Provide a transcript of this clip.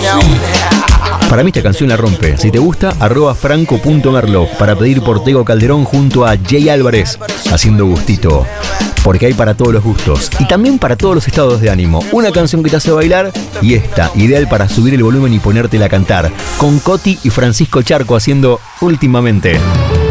Para mí esta canción la rompe. Si te gusta, @franco.merlo para pedir por Tego Calderón junto a Jay Álvarez, haciendo gustito. Porque hay para todos los gustos y también para todos los estados de ánimo. Una canción que te hace bailar y esta, ideal para subir el volumen y ponértela a cantar. Con Coti y Francisco Charco haciendo Últimamente.